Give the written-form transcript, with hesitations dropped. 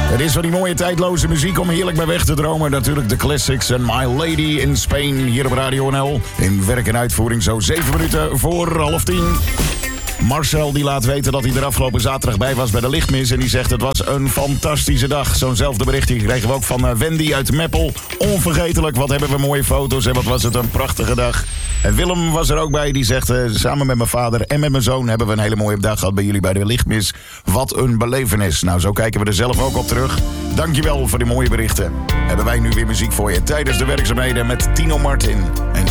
Het is van die mooie tijdloze muziek om heerlijk bij weg te dromen. Natuurlijk de classics en My Lady in Spain hier op Radio NL. In werk en uitvoering zo 7 minuten voor 9:30. Marcel die laat weten dat hij er afgelopen zaterdag bij was bij de lichtmis. En die zegt het was een fantastische dag. Zo'nzelfde berichtje kregen we ook van Wendy uit Meppel. Onvergetelijk, wat hebben we mooie foto's en wat was het een prachtige dag. En Willem was er ook bij, die zegt samen met mijn vader en met mijn zoon hebben we een hele mooie dag gehad bij jullie bij de lichtmis. Wat een belevenis. Nou, zo kijken we er zelf ook op terug. Dankjewel voor die mooie berichten. Hebben wij nu weer muziek voor je tijdens de werkzaamheden met Tino Martin. En